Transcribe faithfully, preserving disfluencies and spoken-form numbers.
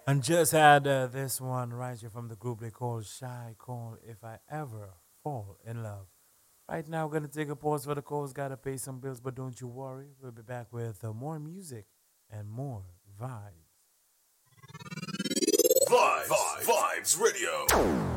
And just had uh, this one right here from the group they call Shy Call If I Ever Fall in Love. Right now, we're going to take a pause for the calls, got to pay some bills, but don't you worry. We'll be back with uh, more music and more vibes. Vibes, Vibes, Vibes Radio.